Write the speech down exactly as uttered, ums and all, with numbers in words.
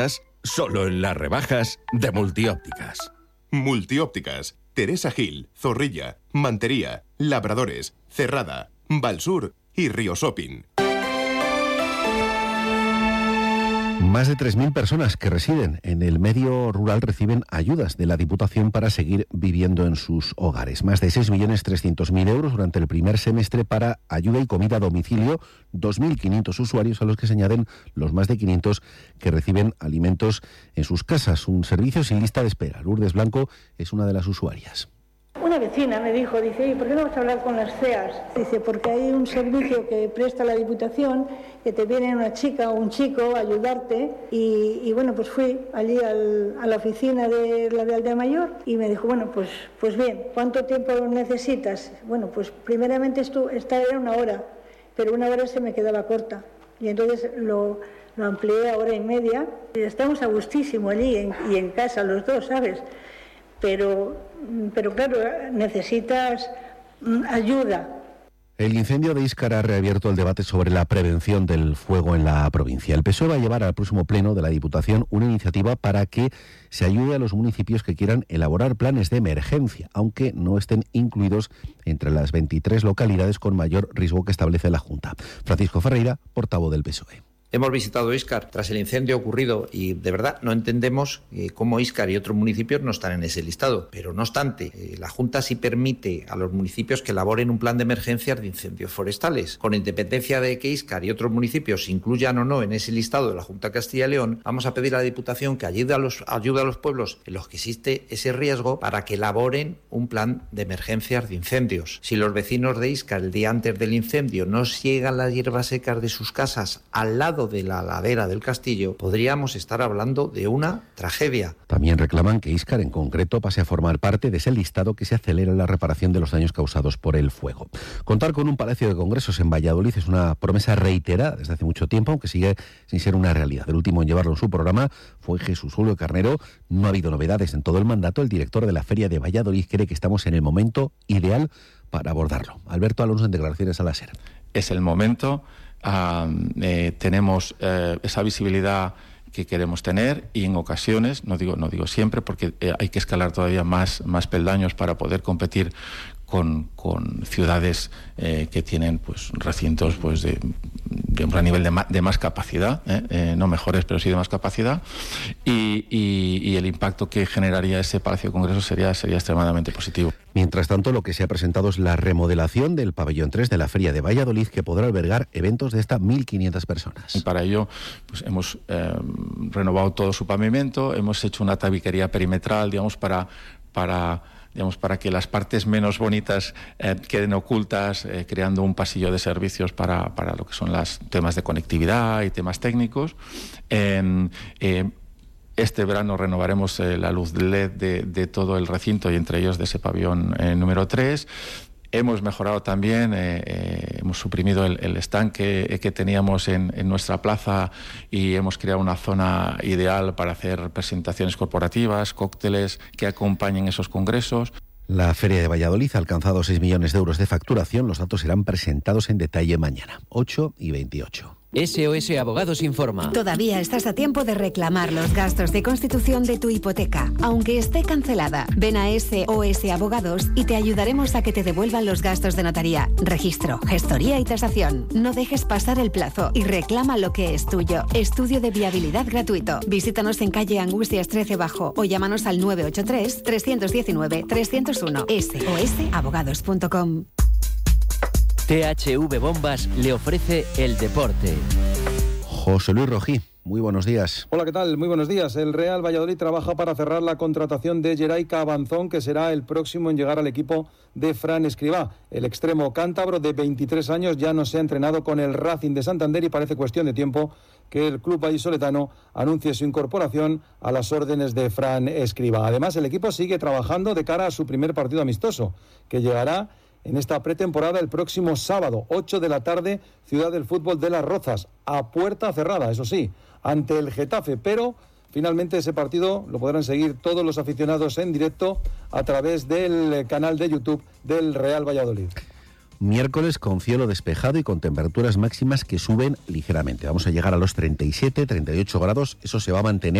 Solo en las rebajas de Multiópticas. Multiópticas. Teresa Gil, Zorrilla, Mantería, Labradores, Cerrada, Valsur y Río Shopping. Más de tres mil personas que residen en el medio rural reciben ayudas de la Diputación para seguir viviendo en sus hogares. Más de seis millones trescientos mil euros durante el primer semestre para ayuda y comida a domicilio, dos mil quinientos usuarios a los que se añaden los más de quinientos que reciben alimentos en sus casas. Un servicio sin lista de espera. Lourdes Blanco es una de las usuarias. Una vecina me dijo, dice, ¿y por qué no vas a hablar con las C E A S? Dice, porque hay un servicio que presta la Diputación, que te viene una chica o un chico a ayudarte, y, y bueno, pues fui allí al, a la oficina de la de Aldea Mayor y me dijo, bueno, pues, pues bien, ¿cuánto tiempo necesitas? Bueno, pues primeramente esto, esta era una hora, pero una hora se me quedaba corta, y entonces lo, lo amplié a hora y media. Estamos a gustísimo allí en, y en casa los dos, ¿sabes? Pero, pero claro, necesitas ayuda. El incendio de Íscar ha reabierto el debate sobre la prevención del fuego en la provincia. El P S O E va a llevar al próximo pleno de la Diputación una iniciativa para que se ayude a los municipios que quieran elaborar planes de emergencia, aunque no estén incluidos entre las veintitrés localidades con mayor riesgo que establece la Junta. Francisco Ferreira, portavoz del P S O E. Hemos visitado Íscar tras el incendio ocurrido y de verdad no entendemos eh, cómo Íscar y otros municipios no están en ese listado. Pero no obstante, eh, la Junta sí permite a los municipios que elaboren un plan de emergencias de incendios forestales. Con independencia de que Íscar y otros municipios se incluyan o no en ese listado de la Junta de Castilla y León, vamos a pedir a la Diputación que ayude a los, ayude a los pueblos en los que existe ese riesgo para que elaboren un plan de emergencias de incendios. Si los vecinos de Íscar el día antes del incendio no siegan las hierbas secas de sus casas al lado de la ladera del castillo, podríamos estar hablando de una tragedia. También reclaman que Íscar en concreto pase a formar parte de ese listado que se acelera la reparación de los daños causados por el fuego. Contar con un palacio de congresos en Valladolid es una promesa reiterada desde hace mucho tiempo, aunque sigue sin ser una realidad. El último en llevarlo en su programa fue Jesús Julio Carnero. No ha habido novedades en todo el mandato. El director de la Feria de Valladolid cree que estamos en el momento ideal para abordarlo. Alberto Alonso en declaraciones a la SER. Es el momento. Uh, eh, tenemos eh, esa visibilidad que queremos tener y en ocasiones, no digo no digo siempre, porque eh, hay que escalar todavía más, más peldaños para poder competir con, con ciudades eh, que tienen pues recintos pues de, de un gran nivel de, ma, de más capacidad, ¿eh? Eh, no mejores, pero sí de más capacidad, y, y, y el impacto que generaría ese Palacio de Congresos sería, sería extremadamente positivo. Mientras tanto, lo que se ha presentado es la remodelación del pabellón tres de la Feria de Valladolid, que podrá albergar eventos de hasta mil quinientas personas. Y para ello pues hemos eh, renovado todo su pavimento, hemos hecho una tabiquería perimetral, digamos, para... para digamos, para que las partes menos bonitas eh, queden ocultas, eh, creando un pasillo de servicios para, para lo que son los temas de conectividad y temas técnicos. Eh, eh, este verano renovaremos eh, la luz L E D de, de todo el recinto y entre ellos de ese pabellón eh, número tres. Hemos mejorado también, eh, eh, hemos suprimido el, el estanque eh, que teníamos en, en nuestra plaza y hemos creado una zona ideal para hacer presentaciones corporativas, cócteles que acompañen esos congresos. La Feria de Valladolid ha alcanzado seis millones de euros de facturación. Los datos serán presentados en detalle mañana, ocho y veintiocho. S O S Abogados informa. Todavía estás a tiempo de reclamar los gastos de constitución de tu hipoteca, aunque esté cancelada. Ven a S O S Abogados y te ayudaremos a que te devuelvan los gastos de notaría, registro, gestoría y tasación. No dejes pasar el plazo y reclama lo que es tuyo. Estudio de viabilidad gratuito. Visítanos en calle Angustias trece Bajo o llámanos al nueve ocho tres, tres uno nueve, tres cero uno. S O S abogados punto com. T H V Bombas le ofrece el deporte. José Luis Rojí, muy buenos días. Hola, ¿qué tal? Muy buenos días. El Real Valladolid trabaja para cerrar la contratación de Geray Cabanzón, que será el próximo en llegar al equipo de Fran Escribá. El extremo cántabro de veintitrés años ya no se ha entrenado con el Racing de Santander y parece cuestión de tiempo que el club vallisoletano anuncie su incorporación a las órdenes de Fran Escribá. Además, el equipo sigue trabajando de cara a su primer partido amistoso, que llegará en esta pretemporada el próximo sábado, ocho de la tarde, Ciudad del Fútbol de Las Rozas, a puerta cerrada, eso sí, ante el Getafe, pero finalmente ese partido lo podrán seguir todos los aficionados en directo a través del canal de YouTube del Real Valladolid. miércoles con cielo despejado y con temperaturas máximas que suben ligeramente. Vamos a llegar a los treinta y siete, treinta y ocho grados, eso se va a mantener